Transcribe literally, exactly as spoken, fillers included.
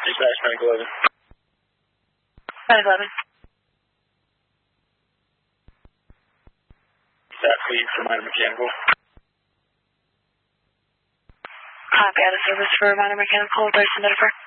Dispatch nine eleven. nine eleven. That please for minor mechanical. Copy out of service for minor mechanical. Where's the number?